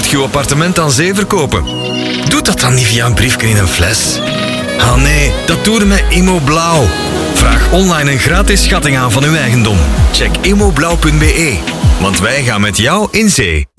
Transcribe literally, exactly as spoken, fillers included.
Wilt je uw appartement aan zee verkopen? Doe dat dan niet via een briefje in een fles. Ah nee, dat doe je met Immoblauw. Vraag online een gratis schatting aan van uw eigendom. Check immoblauw punt be, want wij gaan met jou in zee.